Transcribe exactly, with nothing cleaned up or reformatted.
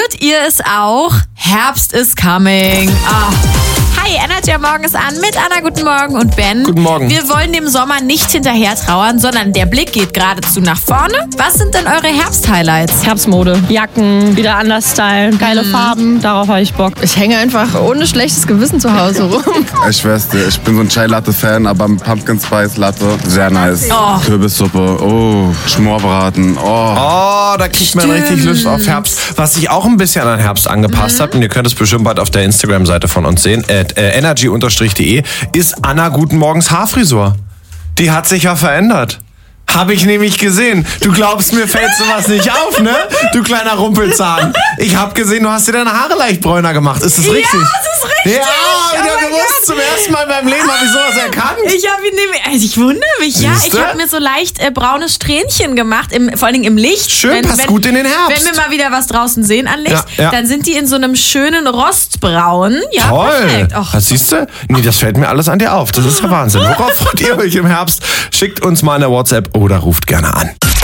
Spürt ihr es auch? Herbst is coming. Ah. Hi, Energy am Morgen ist an mit Anna, guten Morgen, und Ben. Guten Morgen. Wir wollen dem Sommer nicht hinterher trauern, sondern der Blick geht geradezu nach vorne. Was sind denn eure Herbst-Highlights? Herbstmode, Jacken, wieder anders stylen, geile Mhm. Farben, darauf habe ich Bock. Ich hänge einfach ohne schlechtes Gewissen zu Hause rum. Ich schwör's dir, ich bin so ein Chai-Latte-Fan, aber ein Pumpkin Spice Latte, sehr nice. Oh. Kürbissuppe, oh, Schmorbraten, oh. Oh, da kriegt man richtig Lust auf Herbst. Was ich auch ein bisschen an Herbst angepasst Mhm. habe, und ihr könnt es bestimmt bald auf der Instagram-Seite von uns sehen, at äh, energy unterstrich de, ist Anna Guten Morgens Haarfrisur. Die hat sich ja verändert. Habe ich nämlich gesehen. Du glaubst, mir fällt sowas nicht auf, ne? Du kleiner Rumpelzahn. Ich habe gesehen, du hast dir deine Haare leicht bräuner gemacht. Ist das richtig? Ja, das ist richtig. Ja, Oh wieder mein gewusst. Gott. Zum ersten Mal in meinem Leben habe ich sowas erkannt. Ich habe ihn nämlich, also ich wundere mich, ja. Siehste? Ich habe mir so leicht äh, braune Strähnchen gemacht, im, vor allen Dingen im Licht. Schön, passt gut in den Herbst. Wenn wir mal wieder was draußen sehen an Licht, Ja, ja. dann sind die in so einem schönen Rostbraun. Ja, Toll. perfekt. Och. Das siehst du? Nee, das fällt mir alles an dir auf. Das ist ja Wahnsinn. Worauf freut ihr euch im Herbst? Schickt uns mal eine WhatsApp oder ruft gerne an.